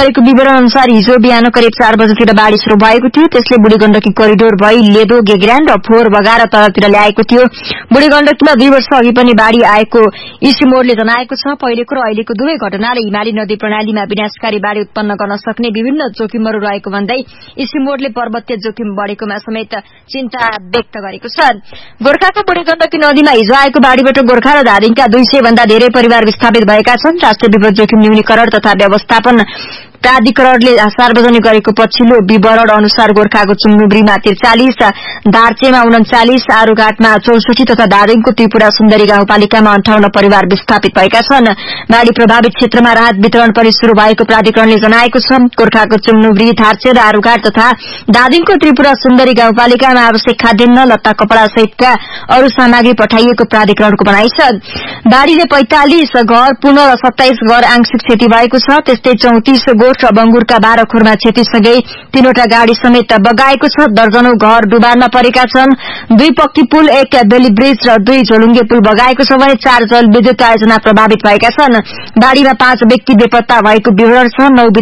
अधिकारीको विवरण अनुसार हिजो बिहान करिब 4 बजेतिर बाढ़ी शुरू भएको थियो। त्यसले बुढी गण्डकी कोरिडोर भई लेदो, गेग्रान र फोहोर बगाएर तलतिर ल्याएको थियो। बुढी गण्डकीमा 2 वर्ष अघि पनि बाढ़ी आएको इसी मोडले जनाएको छ। पहिलेको र अहिलेको दुवै घटनाले हिमाली नदी प्रणालीमा विनाशकारी बाढ़ी उत्पन्न गर्न सक्ने विभिन्न जोखिमहरू रहेको भन्दै इसी मोडले पर्वतीय जोखिम बढ़ेकोमा समेत चिन्ता व्यक्त गरेको छ। गोर्खाको बुढी गण्डकी नदीमा हिजो आएको बाढ़ीबाट गोर्खा र धादिङका 200 भन्दा धेरै परिवार विस्थापित भएका छन्। राष्ट्रिय विपद जोखिम न्यूनीकरण तथा व्यवस्थापन प्राधिकरणले सार्वजनिक गरेको पछिल्लो विवरण अनुसार गोर्खाको चुम्नुब्रीमा 43, दार्चेमा 39, आरूघाटमा 64 तथा दादिङको त्रिपुरा सुन्दरी गाउँपालिकामा 58 परिवार विस्थापित भएका छन्। बाढ़ी प्रभावित क्षेत्रमा राहत वितरण पनि शुरू भएको प्राधिकरणले जनाएको छ। गोर्खाको चुम्नुब्री, धार्चे र आरूघाट तथा दादिङको त्रिपुरा सुन्दरी गाउँपालिकामा आवश्यक खाद्यान्न, लत्ता कपड़ा सहितका अरू सामग्री पठाइएको प्राधिकरणको भनाइ छ। बाढ़ीले 45 घर पूर्ण र 27 घर आंशिक क्षति भएको छ। त्यस्तै 34 गोठ र बंगुरका 12 खोरमा क्षतिसँगै 3वटा गाड़ी समेत बगाएको छ। दर्जनौं घर डुबानमा परेका छन्। 2 पक्की पुल, 1 बेली ब्रिज र 2 झोलुङ्गे पुल बगाएको छ भने 4 जलविद्युत आयोजना प्रभावित भएका छन्। बाढ़ीमा 5 व्यक्ति बेपत्ता भएको विवरण छ। 9